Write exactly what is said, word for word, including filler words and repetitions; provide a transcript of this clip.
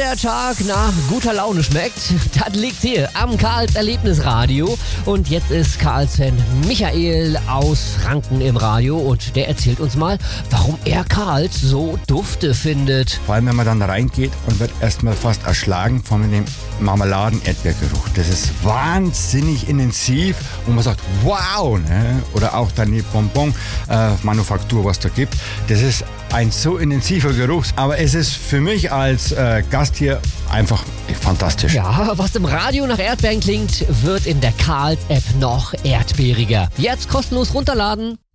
der Tag nach guter Laune schmeckt, das liegt hier am Karls Erlebnisradio. Und jetzt ist Karls-Fan Michael aus Franken im Radio und der erzählt uns mal, warum er Karls so dufte findet. Vor allem, wenn man dann da reingeht und wird erstmal fast erschlagen von dem Marmeladen-Erdbeergeruch. Das ist wahnsinnig intensiv und man sagt, wow, ne? Oder auch dann die Bonbon-Manufaktur, was da gibt. Das ist ein so intensiver Geruch, aber es ist für mich als äh, Gast hier einfach fantastisch. Ja, was im Radio nach Erdbeeren klingt, wird in der Karls-App noch erdbeeriger. Jetzt kostenlos runterladen.